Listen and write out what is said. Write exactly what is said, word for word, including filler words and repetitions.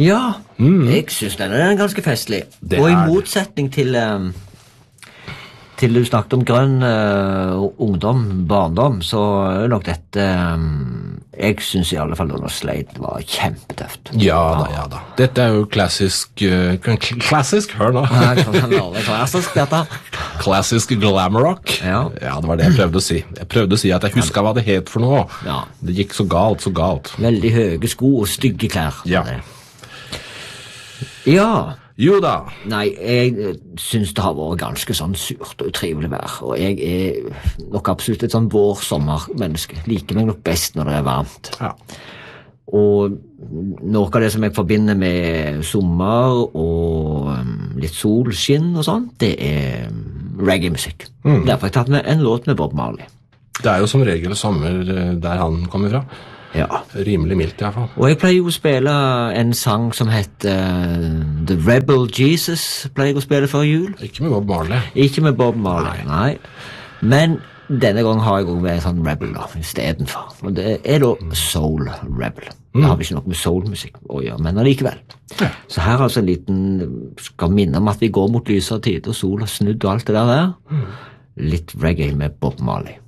Ja, mm. jeg synes den er ganske festlig. Det og i motsetning til... Um, til du snakket om grønn uh, ungdom, barndom, så er nok dette um, jeg synes i alle fall Under Slade var kjempetøft. Ja da, ja da. Dette er jo klassisk uh, klassisk, hør nå. Ja, klassisk dette. Klassisk glamour rock. Ja. Ja, det var det jeg prøvde å si. Jeg prøvde å si at jeg husker hva det het for noe. Ja. Det gikk så galt, så galt. Veldig høye sko og stygge klær. Ja. Ja. Jo da. Nei, jeg synes det har vært ganske sånn surt og utrivelig vær, og jeg er nok absolutt et sånn vår-sommer-menneske. Liker meg nok best når det er varmt. Ja. Og noe av det som jeg forbinder med sommer og litt solskinn og sånt, det er reggae-musikk. Mm. Derfor har jeg tatt med en låt med Bob Marley. Det er jo som regel sommer der han kommer fra. Ja. Rimelig mildt i hvert fall. Og jeg pleier jo å spille en sang som heter uh, The Rebel Jesus, pleier jeg å spille før jul. Ikke med Bob Marley. Ikke med Bob Marley, nei. nei. Men denne gangen har jeg også med en sånn rebel da, i stedet for. Og det er da Soul Rebel. Det har vi ikke noe med soulmusikk å gjøre, men allikevel. Ja. Så her er altså en liten, skal minne om at vi går mot lysere tid, og sol har snudd og alt det der der. Mm. Litt reggae med Bob Marley.